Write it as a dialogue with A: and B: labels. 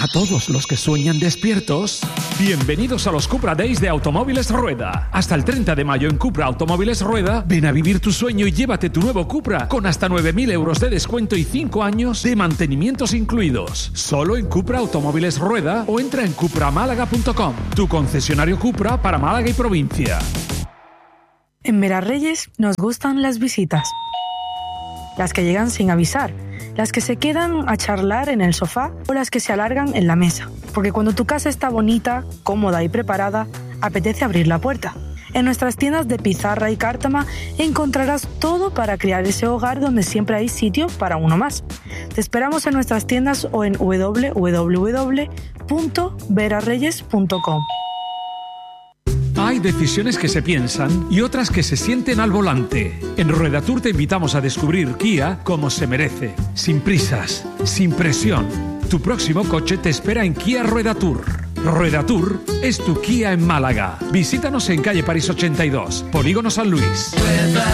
A: A todos los que sueñan despiertos, bienvenidos a los Cupra Days de Automóviles Rueda. Hasta el 30 de mayo en Cupra Automóviles Rueda, ven a vivir tu sueño y llévate tu nuevo Cupra con hasta 9.000 euros de descuento y 5 años de mantenimientos incluidos. Solo en Cupra Automóviles Rueda o entra en cupramálaga.com, tu concesionario Cupra para Málaga y provincia.
B: En Verarreyes nos gustan las visitas. Las que llegan sin avisar, las que se quedan a charlar en el sofá o las que se alargan en la mesa. Porque cuando tu casa está bonita, cómoda y preparada, apetece abrir la puerta. En nuestras tiendas de Pizarra y Cártama encontrarás todo para crear ese hogar donde siempre hay sitio para uno más. Te esperamos en nuestras tiendas o en www.verarreyes.com.
A: Hay decisiones que se piensan y otras que se sienten al volante. En Rueda Tour te invitamos a descubrir Kia como se merece, sin prisas, sin presión. Tu próximo coche te espera en Kia Rueda Tour. Rueda Tour es tu Kia en Málaga. Visítanos en calle París 82, Polígono San Luis.